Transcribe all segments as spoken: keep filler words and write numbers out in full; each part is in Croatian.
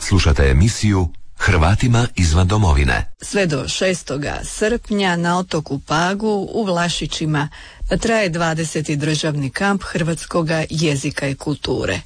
Slušate emisiju Hrvatima izvan domovine. Sve do šestoga srpnja na otoku Pagu u Vlašićima traje dvadeseti državni kamp hrvatskoga jezika i kulture.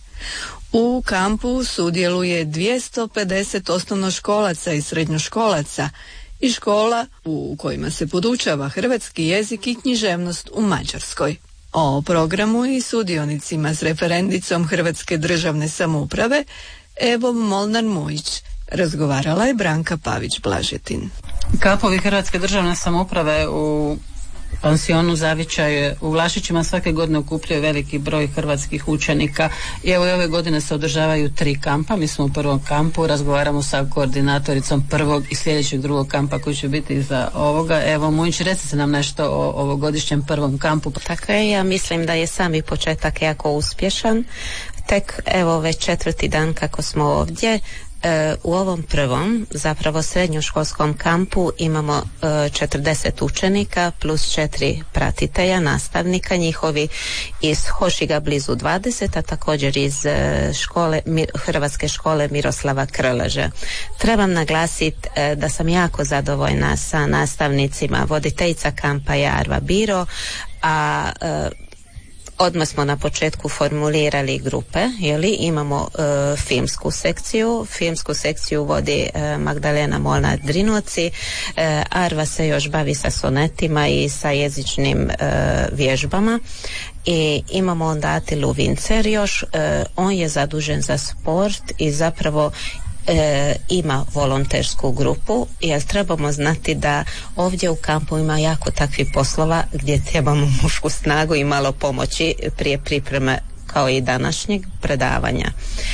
U kampu sudjeluje dvjesto pedeset osnovnoškolaca i srednjoškolaca i škola u kojima se podučava hrvatski jezik i književnost u Mađarskoj. O programu i sudionicima s referendicom Hrvatske državne samouprave Evom Molnar-Mujić razgovarala je Branka Pavić-Blažetin. Kampovi Hrvatske državne samouprave u pansionu Zavičaj u Vlašićima svake godine okupljaju veliki broj hrvatskih učenika i evo i ove godine se održavaju tri kampa. Mi smo u prvom kampu, razgovaramo sa koordinatoricom prvog i sljedećeg drugog kampa koji će biti za ovoga. Evo Mujić, recite nam nešto o ovogodišnjem prvom kampu. Tako je, ja mislim da je sami početak jako uspješan. Tek evo već četvrti dan kako smo ovdje. E, u ovom prvom, zapravo srednjoškolskom kampu imamo e, četrdeset učenika plus četiri pratitelja, nastavnika njihovi iz Hošiga blizu dvadeset, a također iz e, škole, mi, Hrvatske škole Miroslava Krleže. Trebam naglasiti e, da sam jako zadovoljna sa nastavnicima. Voditeljica kampa je Arva Biro, a e, odmah smo na početku formulirali grupe, jeli, imamo e, filmsku sekciju, filmsku sekciju vodi e, Magdalena Molnar-Drinoci, e, Arva se još bavi sa sonetima i sa jezičnim e, vježbama i imamo onda Atilu Vincer još, e, on je zadužen za sport i zapravo E, ima volontersku grupu, jer trebamo znati da ovdje u kampu ima jako takvih poslova gdje trebamo mušku snagu i malo pomoći prije pripreme kao i današnjeg predavanja.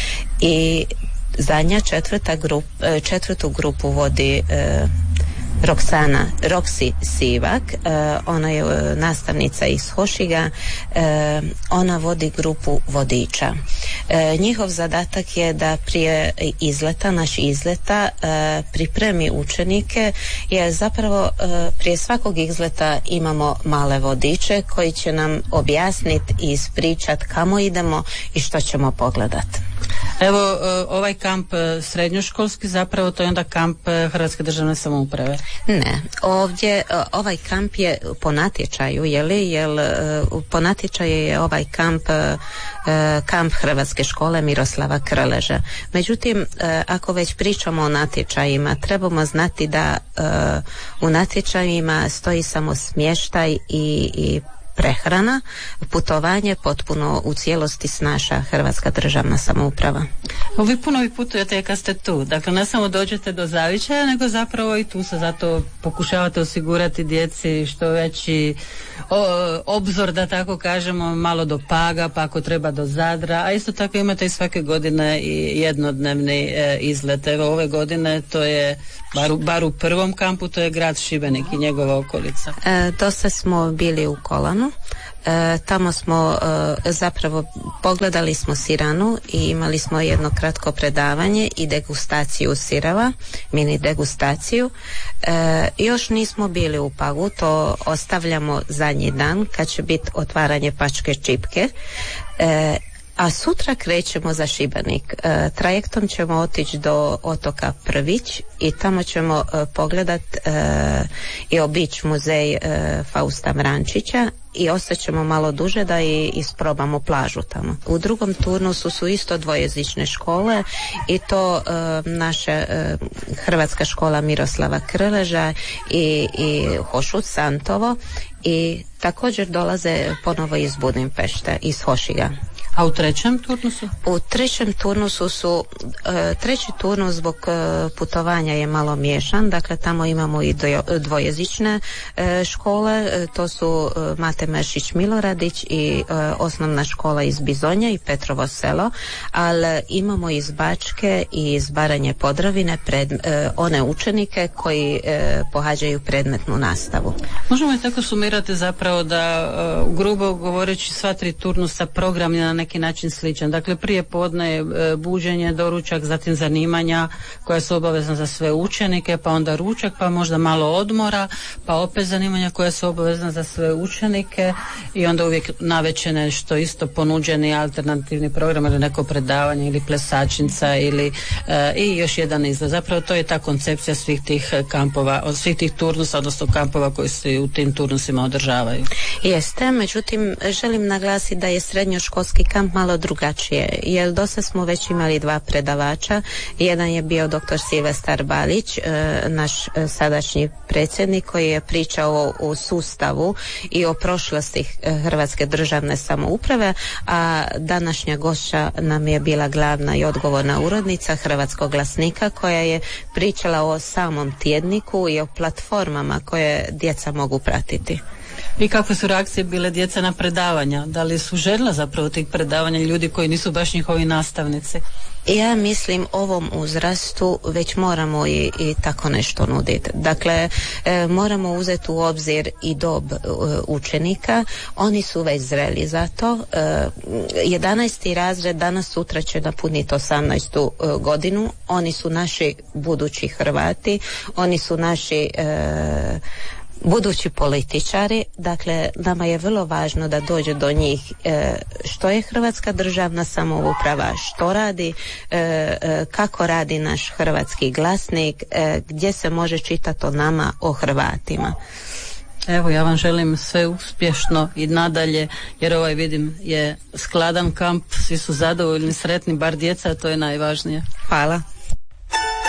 I zadnja četvrta grup, četvrtu grupu vodi e, Roksana, Roksi Sivak, uh, ona je uh, nastavnica iz Hošiga, uh, ona vodi grupu vodiča. Uh, njihov zadatak je da prije izleta, naš izleta, uh, pripremi učenike, jer zapravo uh, prije svakog izleta imamo male vodiče koji će nam objasniti i ispričati kamo idemo i što ćemo pogledati. Evo, ovaj kamp srednjoškolski, zapravo to je onda kamp Hrvatske državne samouprave? Ne, ovdje ovaj kamp je po natječaju, jeli, jel po natječaju je ovaj kamp kamp Hrvatske škole Miroslava Krleža. Međutim, ako već pričamo o natječajima, trebamo znati da u natječajima stoji samo smještaj i, i prehrana, putovanje potpuno u cijelosti snaša Hrvatska državna samouprava. Vi puno vi putujete kad ste tu, dakle ne samo dođete do Zavičaja, nego zapravo i tu se zato pokušavate osigurati djeci što veći o, obzor, da tako kažemo, malo do Paga, pa ako treba do Zadra, a isto tako imate i svake godine i jednodnevni e, izlet. Evo ove godine to je bar, bar u prvom kampu, to je grad Šibenik i njegova okolica. E, dosta smo bili u Kolanu. E, tamo smo e, zapravo pogledali smo siranu i imali smo jedno kratko predavanje i degustaciju sirava, mini degustaciju. E, još nismo bili u Pagu, to ostavljamo zadnji dan kad će biti otvaranje Pačke Čipke. E, A sutra krećemo za Šibenik. E, trajektom ćemo otići do otoka Prvić i tamo ćemo e, pogledat e, i obići muzej e, Fausta Vrančića i ostaćemo malo duže da i isprobamo plažu tamo. U drugom turnusu su isto dvojezične škole i to e, naša e, Hrvatska škola Miroslava Krleža i, i Hošut Santovo i također dolaze ponovo iz Budimpešte, iz Hošiga. A u trećem turnusu? U trećem turnusu su, e, treći turnus zbog e, putovanja je malo miješan, dakle tamo imamo i dvojezične e, škole, e, to su e, Mate Meršić Miloradić i e, osnovna škola iz Bizonja i Petrovo selo, ali imamo iz Bačke i iz Baranje Podravine pred, e, one učenike koji e, pohađaju predmetnu nastavu. Možemo i tako sumirati zapravo da, e, grubo govoreći, sva tri turnusa program je na neki neki način sličan. Dakle, prije podne je buđenje, doručak, zatim zanimanja koja su obavezna za sve učenike, pa onda ručak, pa možda malo odmora, pa opet zanimanja koja su obavezna za sve učenike i onda uvijek navečer nešto isto ponuđeni alternativni program ili neko predavanje ili plesačnica ili e, i još jedan izlet. Zapravo to je ta koncepcija svih tih kampova, od svih tih turnusa, odnosno kampova koji se u tim turnusima održavaju. Jeste, međutim želim naglasiti da je srednjoškolski kamp malo drugačije, jer dosta smo već imali dva predavača. Jedan je bio doktor Silvestar Balić, naš sadašnji predsjednik, koji je pričao o, o sustavu i o prošlosti Hrvatske državne samouprave, a današnja gošća nam je bila glavna i odgovorna urednica Hrvatskog glasnika, koja je pričala o samom tjedniku i o platformama koje djeca mogu pratiti. I kakve su reakcije bile djeca na predavanja? Da li su željela zapravo tih predavanja ljudi koji nisu baš njihovi nastavnici? Ja mislim ovom uzrastu već moramo i, i tako nešto nuditi. Dakle, e, moramo uzeti u obzir i dob e, učenika. Oni su već zreli za to. E, jedanaesti razred danas sutra će napuniti osamnaestu e, godinu. Oni su naši budući Hrvati. Oni su naši e, budući političari. Dakle, nama je vrlo važno da dođe do njih e, što je Hrvatska državna samouprava, što radi, e, e, kako radi naš hrvatski glasnik, e, gdje se može čitati o nama, o Hrvatima. Evo, ja vam želim sve uspješno i nadalje, jer ovaj, vidim, je skladan kamp, svi su zadovoljni, sretni, bar djeca, to je najvažnije. Hvala.